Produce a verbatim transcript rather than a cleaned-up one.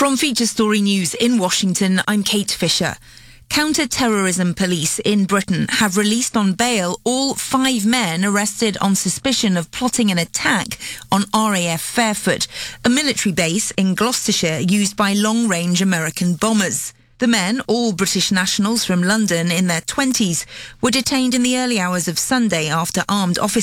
From Feature Story News in Washington, I'm Kate Fisher. Counter-terrorism police in Britain have released on bail all five men arrested on suspicion of plotting an attack on R A F Fairford, a military base in Gloucestershire used by long-range American bombers. The men, all British nationals from London in their twenties, were detained in the early hours of Sunday after armed officers